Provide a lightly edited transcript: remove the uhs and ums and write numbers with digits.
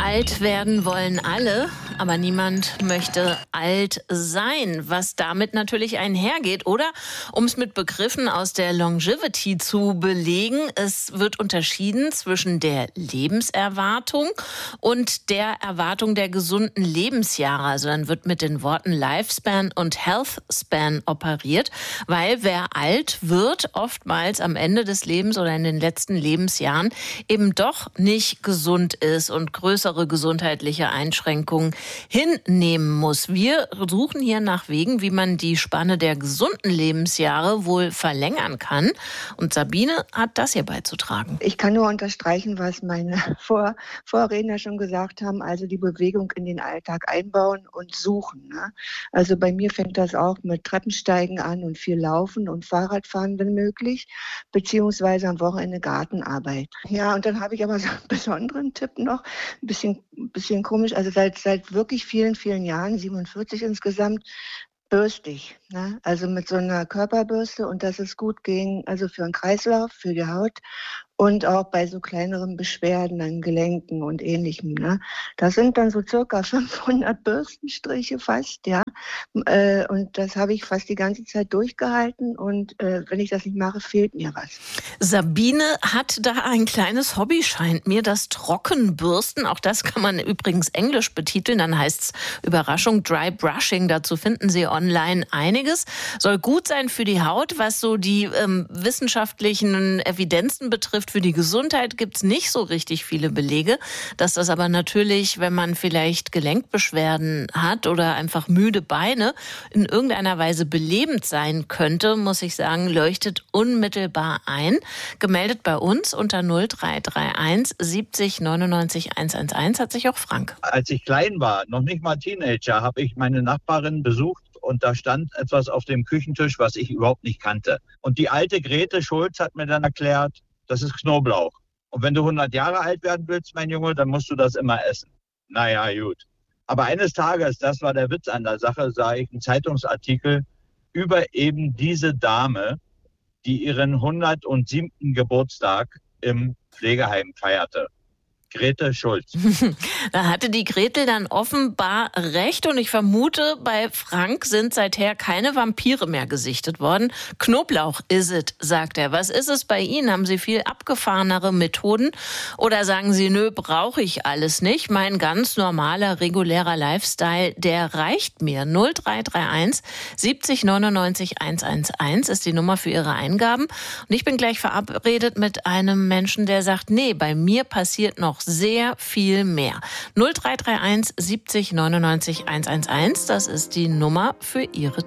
Alt werden wollen alle, aber niemand möchte alt sein, was damit natürlich einhergeht. Oder, um es mit Begriffen aus der Longevity zu belegen, es wird unterschieden zwischen der Lebenserwartung und der Erwartung der gesunden Lebensjahre. Also dann wird mit den Worten Lifespan und Healthspan operiert, weil wer alt wird, oftmals am Ende des Lebens oder in den letzten Lebensjahren eben doch nicht gesund ist und größere gesundheitliche Einschränkungen hinnehmen muss. Wir suchen hier nach Wegen, wie man die Spanne der gesunden Lebensjahre wohl verlängern kann. Und Sabine hat das hier beizutragen. Ich kann nur unterstreichen, was meine Vorredner schon gesagt haben, also die Bewegung in den Alltag einbauen und suchen. Ne? Also bei mir fängt das auch mit Treppensteigen an und viel Laufen und Fahrradfahren, wenn möglich, beziehungsweise am Wochenende Gartenarbeit. Ja, und dann habe ich aber so einen besonderen Tipp noch, ein bisschen komisch, also seit wirklich vielen, vielen Jahren, 47 insgesamt, bürste ich, ne? Also mit so einer Körperbürste, und das ist gut gegen, also für den Kreislauf, für die Haut und auch bei so kleineren Beschwerden an Gelenken und Ähnlichem. Ne? Das sind dann so circa 500 Bürstenstriche fast, ja. Und das habe ich fast die ganze Zeit durchgehalten, und wenn ich das nicht mache, fehlt mir was. Sabine hat da ein kleines Hobby, scheint mir, das Trockenbürsten. Auch das kann man übrigens englisch betiteln. Dann heißt es Überraschung, Dry Brushing. Dazu finden Sie online einiges. Soll gut sein für die Haut, was so die wissenschaftlichen Evidenzen betrifft. Für die Gesundheit gibt es nicht so richtig viele Belege. Dass das aber natürlich, wenn man vielleicht Gelenkbeschwerden hat oder einfach müde Beine, in irgendeiner Weise belebend sein könnte, muss ich sagen, leuchtet unmittelbar ein. Gemeldet bei uns unter 0331 70 99 111 hat sich auch Frank. Als ich klein war, noch nicht mal Teenager, habe ich meine Nachbarin besucht. Und da stand etwas auf dem Küchentisch, was ich überhaupt nicht kannte. Und die alte Grete Schulz hat mir dann erklärt, das ist Knoblauch. Und wenn du 100 Jahre alt werden willst, mein Junge, dann musst du das immer essen. Naja, gut. Aber eines Tages, das war der Witz an der Sache, sah ich einen Zeitungsartikel über eben diese Dame, die ihren 107. Geburtstag im Pflegeheim feierte. Grete Schulz. Da hatte die Gretel dann offenbar recht, und ich vermute, bei Frank sind seither keine Vampire mehr gesichtet worden. Knoblauch is it, sagt er. Was ist es bei Ihnen? Haben Sie viel abgefahrenere Methoden oder sagen Sie, nö, brauche ich alles nicht? Mein ganz normaler, regulärer Lifestyle, der reicht mir. 0331 70 99 111 ist die Nummer für Ihre Eingaben. Und ich bin gleich verabredet mit einem Menschen, der sagt, nee, bei mir passiert noch sehr viel mehr. 0331 70 99 111, das ist die Nummer für Ihre